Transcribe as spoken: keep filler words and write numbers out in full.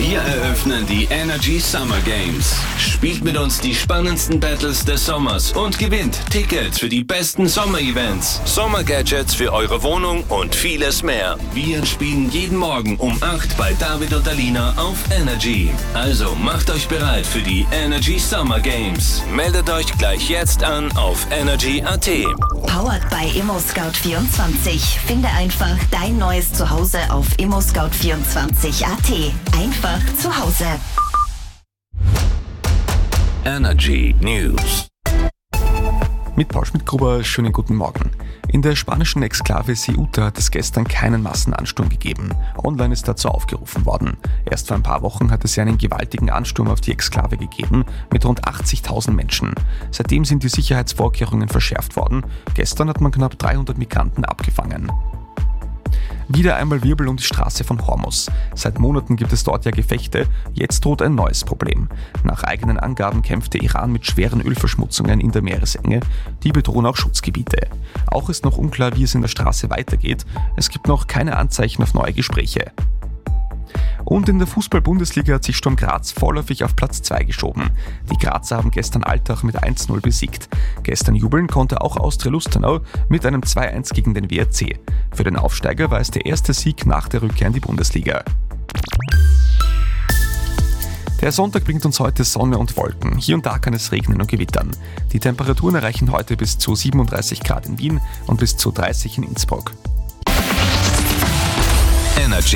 Wir eröffnen die Energy Summer Games. Spielt mit uns die spannendsten Battles des Sommers und gewinnt Tickets für die besten Sommer-Events, Sommer-Gadgets für eure Wohnung und vieles mehr. Wir spielen jeden Morgen um acht bei David und Alina auf Energy. Also macht euch bereit für die Energy Summer Games. Meldet euch gleich jetzt an auf energy punkt a t. Powered by ImmoScout vierundzwanzig. Finde einfach dein neues Zuhause auf immoscout vierundzwanzig punkt a t. Einfach zu Hause. Energy News. Mit Paul Schmidt-Gruber, schönen guten Morgen. In der spanischen Exklave Ceuta hat es gestern keinen Massenansturm gegeben. Online ist dazu aufgerufen worden. Erst vor ein paar Wochen hat es ja einen gewaltigen Ansturm auf die Exklave gegeben, mit rund achtzigtausend Menschen. Seitdem sind die Sicherheitsvorkehrungen verschärft worden. Gestern hat man knapp dreihundert Migranten abgefangen. Wieder einmal Wirbel um die Straße von Hormuz. Seit Monaten gibt es dort ja Gefechte, jetzt droht ein neues Problem. Nach eigenen Angaben kämpft der Iran mit schweren Ölverschmutzungen in der Meeresenge, die bedrohen auch Schutzgebiete. Auch ist noch unklar, wie es in der Straße weitergeht, es gibt noch keine Anzeichen auf neue Gespräche. Und in der Fußball-Bundesliga hat sich Sturm Graz vorläufig auf Platz zwei geschoben. Die Grazer haben gestern Altach mit eins zu null besiegt. Gestern jubeln konnte auch Austria Lustenau mit einem zwei eins gegen den W R C. Für den Aufsteiger war es der erste Sieg nach der Rückkehr in die Bundesliga. Der Sonntag bringt uns heute Sonne und Wolken. Hier und da kann es regnen und gewittern. Die Temperaturen erreichen heute bis zu siebenunddreißig Grad in Wien und bis zu dreißig in Innsbruck. Energy